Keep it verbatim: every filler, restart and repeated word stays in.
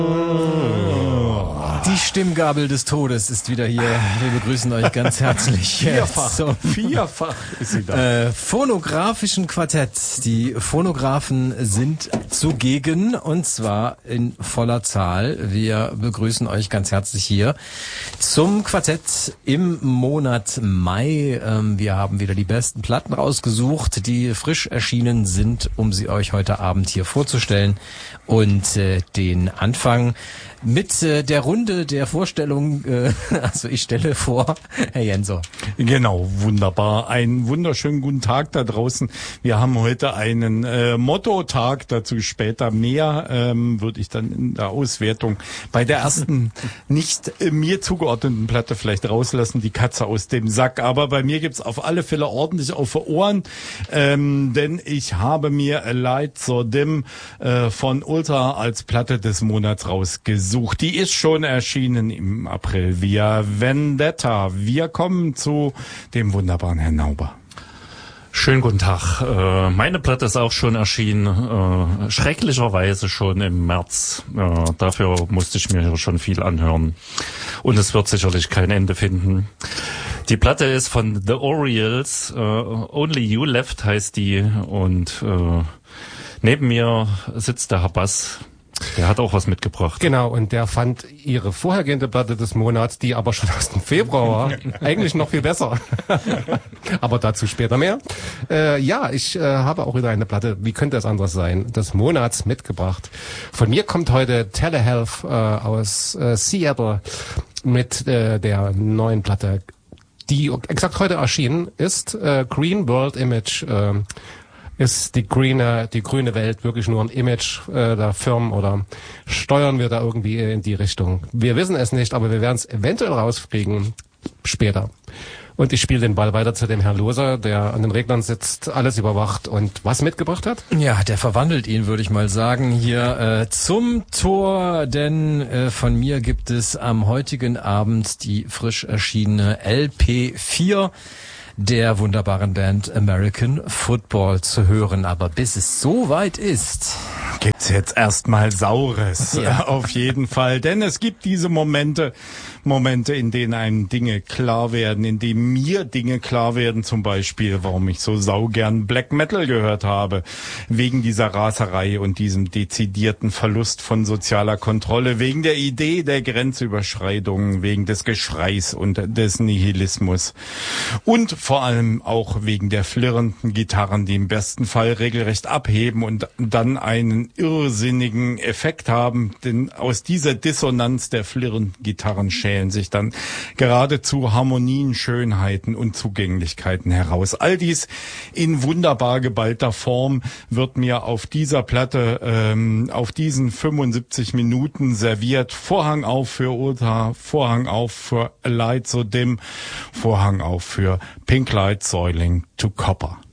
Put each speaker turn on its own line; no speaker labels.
Die Stimmgabel des Todes ist wieder hier. Wir begrüßen euch ganz herzlich.
Vierfach,
zum,
vierfach ist sie da.
Äh, phonografischen Quartett. Die Phonographen sind zugegen und zwar in voller Zahl. Wir begrüßen euch ganz herzlich hier zum Quartett im Monat Mai. Ähm, wir haben wieder die besten Platten rausgesucht, die frisch erschienen sind, um sie euch heute Abend hier vorzustellen. Und äh, den Anfang mit äh, der Runde der Vorstellung, äh, also ich stelle vor, Herr Jenser.
Genau, wunderbar. Einen wunderschönen guten Tag da draußen. Wir haben heute einen äh, Motto-Tag, dazu später mehr, ähm, würde ich dann in der Auswertung bei der ersten nicht äh, mir zugeordneten Platte vielleicht rauslassen, die Katze aus dem Sack. Aber bei mir gibt's auf alle Fälle ordentlich auf die Ohren, ähm, denn ich habe mir A Light So Dim äh, von Ultra als Platte des Monats rausgesucht. Die ist schon erschienen im April via Vendetta. Wir kommen zu dem wunderbaren Herrn Nauber.
Schönen guten Tag. Äh, meine Platte ist auch schon erschienen, äh, schrecklicherweise schon im März. Äh, dafür musste ich mir schon viel anhören. Und es wird sicherlich kein Ende finden. Die Platte ist von The Orioles, äh, Only You Left heißt die. Und äh, neben mir sitzt der Herr Bass. Der hat auch was mitgebracht.
Genau, und der fand ihre vorhergehende Platte des Monats, die aber schon aus dem Februar war, eigentlich noch viel besser. Aber dazu später mehr. Äh, ja, ich äh, habe auch wieder eine Platte, wie könnte es anders sein, des Monats mitgebracht. Von mir kommt heute Telehealth äh, aus äh, Seattle mit äh, der neuen Platte, die exakt heute erschienen ist. Äh, Green World Image äh, ist die grüne, die grüne Welt wirklich nur ein Image äh, der Firmen oder steuern wir da irgendwie in die Richtung? Wir wissen es nicht, aber wir werden es eventuell rauskriegen später. Und ich spiele den Ball weiter zu dem Herrn Loser, der an den Reglern sitzt, alles überwacht und was mitgebracht hat?
Ja, der verwandelt ihn, würde ich mal sagen, hier äh, zum Tor, denn äh, von mir gibt es am heutigen Abend die frisch erschienene L P vier der wunderbaren Band American Football zu hören. Aber bis es so weit ist,
gibt's jetzt erstmal Saures.
Ja.
Auf jeden Fall. Denn es gibt diese Momente, Momente, in denen einem Dinge klar werden, in denen mir Dinge klar werden, zum Beispiel, warum ich so saugern Black Metal gehört habe, wegen dieser Raserei und diesem dezidierten Verlust von sozialer Kontrolle, wegen der Idee der Grenzüberschreitungen, wegen des Geschreis und des Nihilismus und vor allem auch wegen der flirrenden Gitarren, die im besten Fall regelrecht abheben und dann einen irrsinnigen Effekt haben, denn aus dieser Dissonanz der flirrenden Gitarren schälen sich dann geradezu Harmonien, Schönheiten und Zugänglichkeiten heraus. All dies in wunderbar geballter Form wird mir auf dieser Platte, ähm, auf diesen fünfundsiebzig Minuten serviert. Vorhang auf für Ultra, Vorhang auf für A Light So Dim, Vorhang auf für Pink Light Soiling to Copper.